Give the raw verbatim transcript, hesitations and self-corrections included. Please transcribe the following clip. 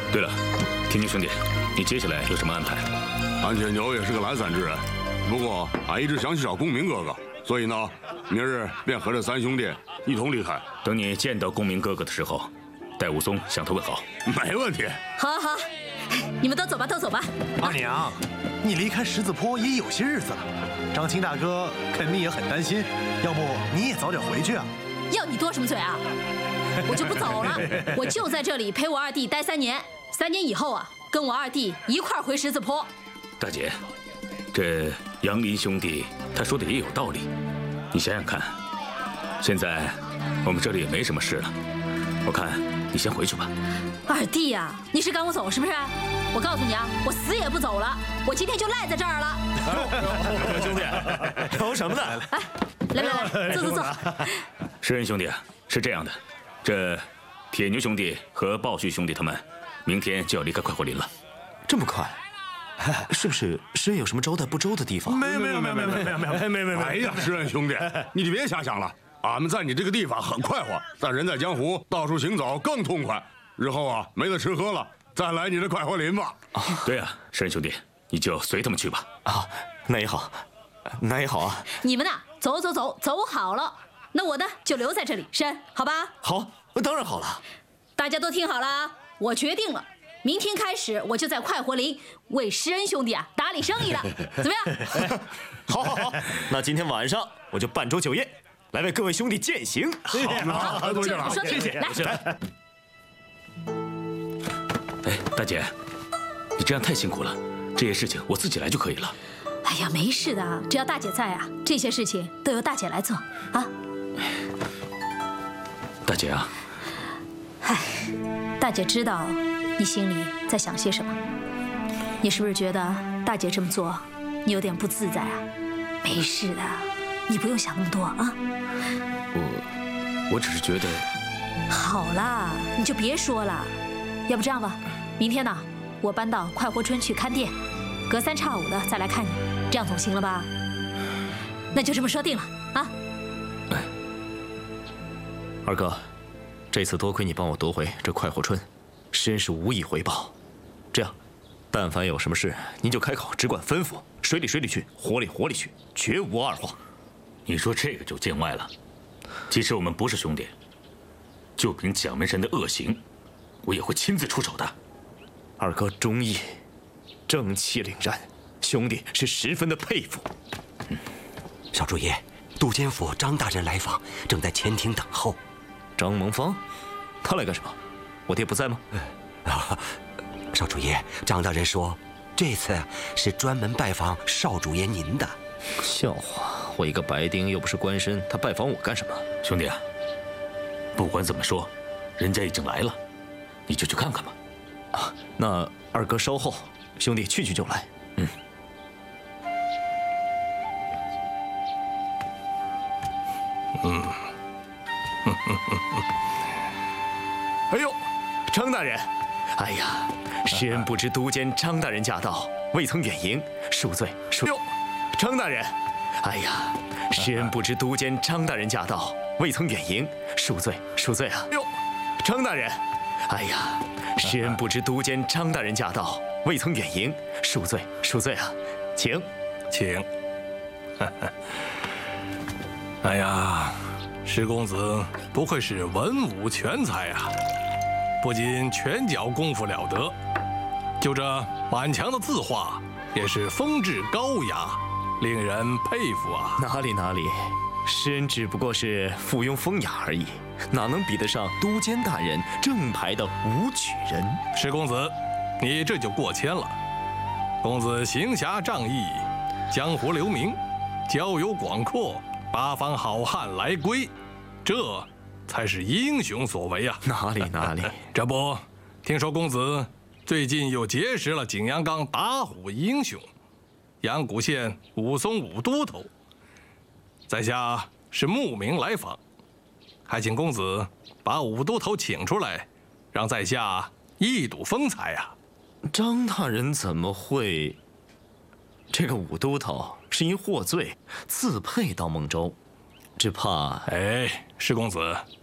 对了，天津兄弟，你接下来有什么安排？ 俺牵牛也是个懒散之人，不过俺一直想去找公明哥哥，所以呢，明日便和这三兄弟一同离开。 等你见到公明哥哥的时候，带武松向他问好。 没问题。 好，好，好，你们都走吧，都走吧。 二娘，你离开十字坡也有些日子了，张青大哥肯定也很担心，要不你也早点回去啊？ 要你多什么嘴啊？我就不走了，我就在这里陪我二弟待三年，三年以后啊，跟我二弟一块儿回十字坡。 大姐，这杨林兄弟他说的也有道理，你想想看，现在我们这里也没什么事了，我看你先回去吧。 二弟呀、啊，你是赶我走是不是？我告诉你啊，我死也不走了，我今天就赖在这儿了。 兄弟，有什么呢？ 哎，来来来，坐坐坐。 施恩兄弟啊，是这样的，这铁牛兄弟和鲍旭兄弟他们明天就要离开快活林了。 这么快？是不是施恩有什么招待不周的地方？ 没有没有没有没有没有没有没有没有没有。 哎呀，施恩兄弟，你就别瞎想了。俺们在你这个地方很快活，但人在江湖，到处行走更痛快。日后啊，没得吃喝了，再来你的快活林吧。 啊，对啊，施恩兄弟，你就随他们去吧。 啊，那也好，那也好啊。 你们呐，走走走，走好了。那我呢，就留在这里，施恩，好吧？ 好，当然好了。 大家都听好了啊，我决定了。明天开始，我就在快活林为施恩兄弟啊打理生意了，怎么样？ 好，好，好。那今天晚上我就办桌酒宴，来为各位兄弟饯行。 好，好，就我说的， 谢谢， 来。 来。 哎，大姐，你这样太辛苦了，这些事情我自己来就可以了。 哎呀，没事的，只要大姐在啊，这些事情都由大姐来做啊。 大姐啊， 唉，大姐知道你心里在想些什么，你是不是觉得大姐这么做你有点不自在啊？没事的，你不用想那么多啊。 我我只是觉得…… 好啦，你就别说了，要不这样吧，明天呢，我搬到快活村去看店，隔三差五的再来看你，这样总行了吧？那就这么说定了啊。 哎， 二哥，这次多亏你帮我夺回这快活村，施恩是无以回报。这样，但凡有什么事，您就开口，只管吩咐，水里水里去，火里火里去，绝无二话。 你说这个就见外了。即使我们不是兄弟，就凭蒋门神的恶行，我也会亲自出手的。 二哥忠义，正气凛然，兄弟是十分的佩服。 嗯，少主爷，都监府张大人来访，正在前厅等候。 张蒙方，他来干什么？我爹不在吗？ 啊，少主爷，张大人说，这次是专门拜访少主爷您的。 笑话，我一个白丁又不是官绅，他拜访我干什么？ 兄弟啊，不管怎么说，人家已经来了，你就去看看吧。 啊，那二哥稍后，兄弟去去就来。 嗯。 嗯。哎呦，张大人！哎呀，施恩不知都监张大人驾到，未曾远迎，恕罪恕。哎呦，张大人！哎呀，施恩不知都监张大人驾到，未曾远迎，恕罪恕罪啊！哎呦，张大人！哎呀，施恩不知都监张大人驾到，未曾远迎，恕罪恕罪啊！请， 请。哎呀，施公子不愧是文武全才啊！不仅拳脚功夫了得，就这满墙的字画也是风致高雅，令人佩服啊！ 哪里哪里，施恩只不过是附庸风雅而已，哪能比得上都监大人正牌的武举人？ 施公子，你这就过谦了。公子行侠仗义，江湖留名，交友广阔，八方好汉来归，这才是英雄所为啊！ 哪里哪里， 这不，听说公子最近又结识了景阳冈打虎英雄阳谷县武松武都头，在下是慕名来访，还请公子把武都头请出来，让在下一睹风采啊！ 张大人怎么会？这个武都头是因获罪自配到孟州，只怕…… 哎，施公子，